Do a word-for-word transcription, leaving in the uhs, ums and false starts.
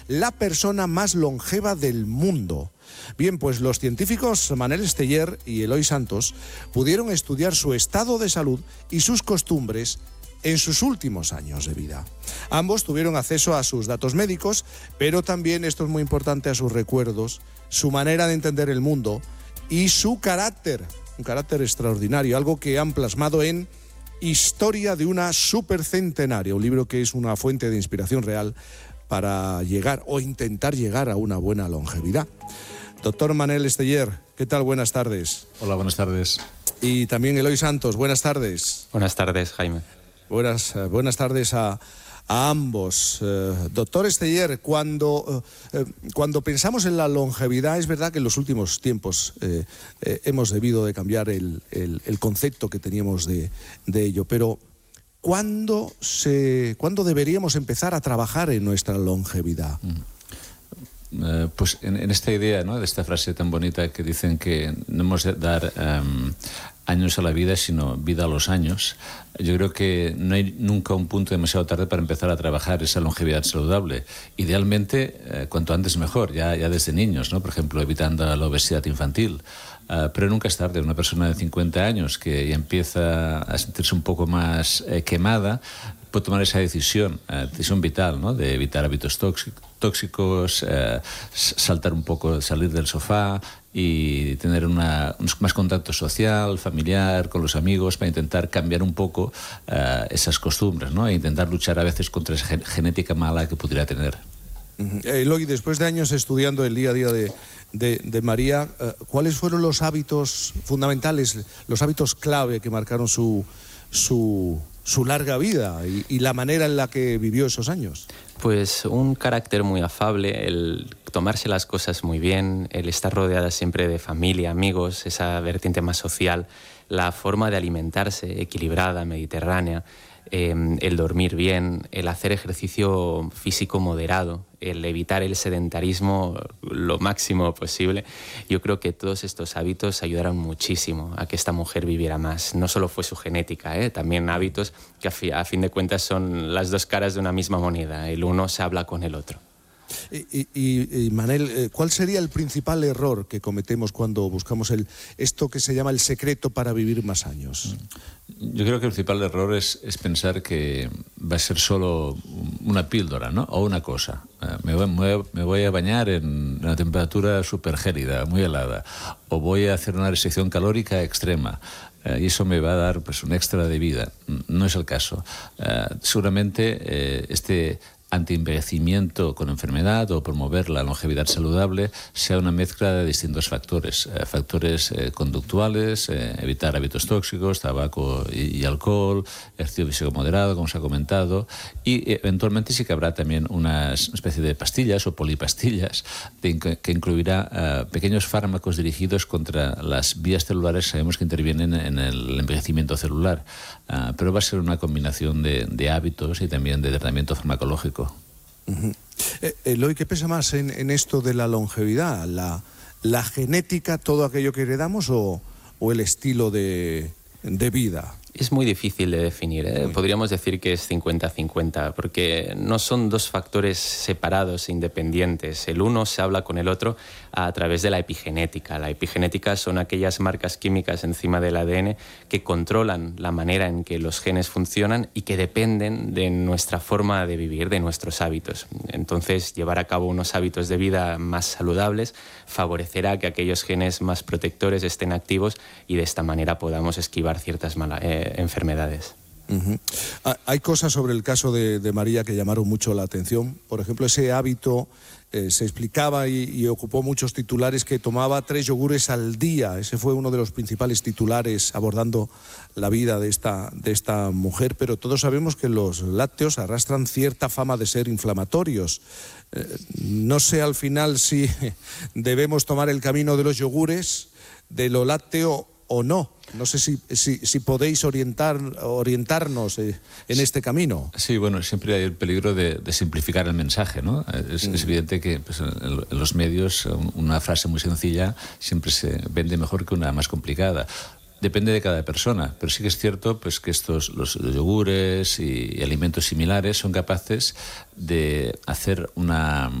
la persona más longeva del mundo. Bien, pues los científicos Manel Esteller y Eloy Santos pudieron estudiar su estado de salud y sus costumbres en sus últimos años de vida. Ambos tuvieron acceso a sus datos médicos, pero también, esto es muy importante, a sus recuerdos, su manera de entender el mundo y su carácter, un carácter extraordinario, algo que han plasmado en Historia de una supercentenaria, un libro que es una fuente de inspiración real para llegar o intentar llegar a una buena longevidad. Doctor Manel Esteller, ¿qué tal? Buenas tardes. Hola, buenas tardes. Y también Eloy Santos, buenas tardes. Buenas tardes, Jaime. Buenas, eh, buenas tardes a, a ambos. Eh, doctor Esteller, cuando, eh, cuando pensamos en la longevidad, es verdad que en los últimos tiempos eh, eh, hemos debido de cambiar el, el, el concepto que teníamos de, de ello, pero ¿cuándo, se, ¿cuándo deberíamos empezar a trabajar en nuestra longevidad? Mm. Uh, pues en, en esta idea, ¿no?, de esta frase tan bonita que dicen que no hemos de dar um, años a la vida, sino vida a los años. Yo creo que no hay nunca un punto demasiado tarde para empezar a trabajar esa longevidad saludable. Idealmente, eh, cuanto antes mejor, ya, ya desde niños, ¿no? Por ejemplo, evitando la obesidad infantil. Uh, pero nunca es tarde. Una persona de cincuenta años que ya empieza a sentirse un poco más eh, quemada, puede tomar esa decisión, eh, decisión vital, ¿no?, de evitar hábitos tóxicos, eh, saltar un poco, salir del sofá y tener una, un más contacto social, familiar, con los amigos, para intentar cambiar un poco eh, esas costumbres, ¿no?, e intentar luchar a veces contra esa genética mala que pudiera tener. Uh-huh. Eloy, después de años estudiando el día a día de, de, de María, eh, ¿cuáles fueron los hábitos fundamentales, los hábitos clave que marcaron su... su su larga vida y, y la manera en la que vivió esos años? Pues un carácter muy afable, el tomarse las cosas muy bien, el estar rodeada siempre de familia, amigos, esa vertiente más social, la forma de alimentarse equilibrada, mediterránea, eh, el dormir bien, el hacer ejercicio físico moderado, el evitar el sedentarismo lo máximo posible. Yo creo que todos estos hábitos ayudaron muchísimo a que esta mujer viviera más. No solo fue su genética, ¿eh? También hábitos que a, fi a fin de cuentas son las dos caras de una misma moneda. El uno se habla con el otro. Y, y, y Manel, ¿cuál sería el principal error que cometemos cuando buscamos el, esto que se llama el secreto para vivir más años? Yo creo que el principal error es, es pensar que va a ser solo una píldora, ¿no?, o una cosa. Me voy, me voy, me voy a bañar en una temperatura súper gélida, muy helada, o voy a hacer una restricción calórica extrema. Uh, y eso me va a dar, pues, un extra de vida. No es el caso. Uh, seguramente eh, este antienvejecimiento con enfermedad o promover la longevidad saludable sea una mezcla de distintos factores. Eh, factores eh, conductuales, eh, evitar hábitos tóxicos, tabaco y, y alcohol, ejercicio físico moderado, como se ha comentado, y eventualmente sí que habrá también una especie de pastillas o polipastillas de, que incluirá uh, pequeños fármacos dirigidos contra las vías celulares que sabemos que intervienen en el envejecimiento celular. Uh, pero va a ser una combinación de, de hábitos y también de tratamiento farmacológico. Uh-huh. eh, Eloy, ¿qué pesa más en, en esto de la longevidad? ¿La, la genética, todo aquello que heredamos, o, o el estilo de, de vida? Es muy difícil de definir, ¿eh? Podríamos decir que es cincuenta cincuenta, porque no son dos factores separados e independientes. El uno se habla con el otro a través de la epigenética. La epigenética son aquellas marcas químicas encima del A D N que controlan la manera en que los genes funcionan y que dependen de nuestra forma de vivir, de nuestros hábitos. Entonces, llevar a cabo unos hábitos de vida más saludables favorecerá que aquellos genes más protectores estén activos y de esta manera podamos esquivar ciertas malas eh, enfermedades. Uh-huh. Hay cosas sobre el caso de, de María que llamaron mucho la atención. Por ejemplo, ese hábito, eh, se explicaba y, y ocupó muchos titulares, que tomaba tres yogures al día. Ese fue uno de los principales titulares abordando la vida de esta, de esta mujer. Pero todos sabemos que los lácteos arrastran cierta fama de ser inflamatorios. Eh, no sé al final si debemos tomar el camino de los yogures, de lo lácteo o no. No sé si, si, si podéis orientar, orientarnos eh, en este camino. Sí, bueno, siempre hay el peligro de, de simplificar el mensaje, ¿no? Es, mm. es evidente que, pues, en, en los medios una frase muy sencilla siempre se vende mejor que una más complicada. Depende de cada persona, pero sí que es cierto, pues, que estos, los, los yogures y, y alimentos similares son capaces de hacer una,